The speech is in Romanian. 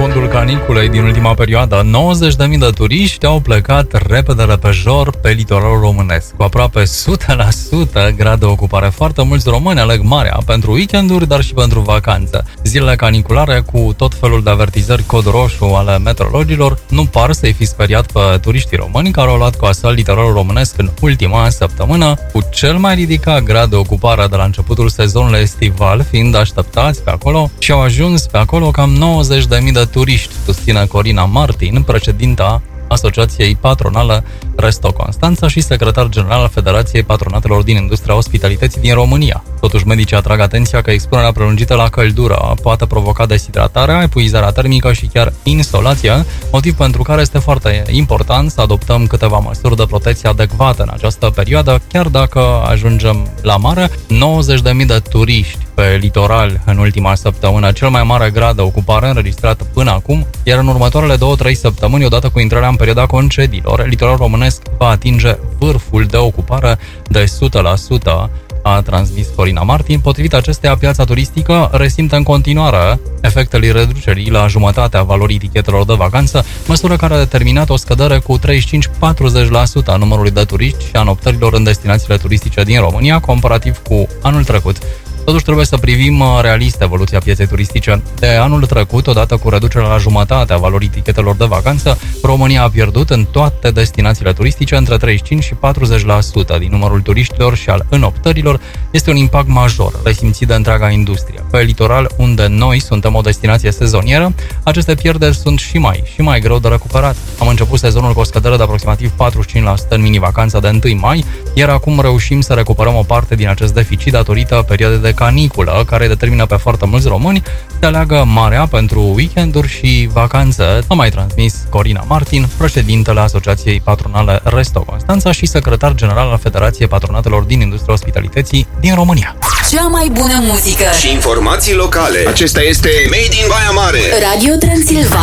fondul caniculei din ultima perioadă, 90.000 de turiști au plecat repede repejor pe litoralul românesc. Cu aproape 100% grad de ocupare. Foarte mulți români aleg marea pentru weekenduri, dar și pentru vacanță. Zilele caniculare, cu tot felul de avertizări cod roșu ale meteorologilor, nu par să-i fi speriat pe turiștii români care au luat cu asalt litoralul românesc în ultima săptămână, cu cel mai ridicat grad de ocupare de la începutul sezonului estival, fiind așteptați pe acolo, și au ajuns pe acolo cam 90.000 de turiști, susține Corina Martin, președinta Asociației Patronală Resto Constanța și secretar general al Federației Patronatelor din Industria Ospitalității din România. Totuși, medicii atrag atenția că expunerea prelungită la căldură poate provoca deshidratarea, epuizarea termică și chiar insolație, motiv pentru care este foarte important să adoptăm câteva măsuri de protecție adecvate în această perioadă, chiar dacă ajungem la mare. 90.000 de turiști pe litoral în ultima săptămână, cel mai mare grad de ocupare înregistrat până acum, iar în următoarele 2-3 săptămâni, odată cu intrarea în perioada concediilor, litoralul românesc va atinge vârful de ocupare de 100%, a transmis Corina Martin. Potrivit acesteia, piața turistică resimte în continuare efectele reducerii la jumătatea valorii etichetelor de vacanță, măsură care a determinat o scădere cu 35-40% a numărului de turiști și a noptărilor în destinațiile turistice din România, comparativ cu anul trecut. Totuși, trebuie să privim realist evoluția pieței turistice. De anul trecut, odată cu reducerea la jumătate a valorii etichetelor de vacanță, România a pierdut în toate destinațiile turistice între 35 și 40% din numărul turiștilor și al înoptărilor. Este un impact major, resimțit de întreaga industrie. Pe litoral, unde noi suntem o destinație sezonieră, aceste pierderi sunt și mai greu de recuperat. Am început sezonul cu o scădere de aproximativ 45% în mini-vacanța de 1 mai, iar acum reușim să recuperăm o parte din acest deficit datorită perioadei de caniculă, care determină pe foarte mulți români să aleagă marea pentru weekenduri și vacanțe, a mai transmis Corina Martin, președintele Asociației Patronale Resto Constanța și secretar general al Federației Patronatelor din Industria Ospitalității din România. Cea mai bună muzică și informații locale. Acesta este Made in Baia Mare. Radio Transilvania.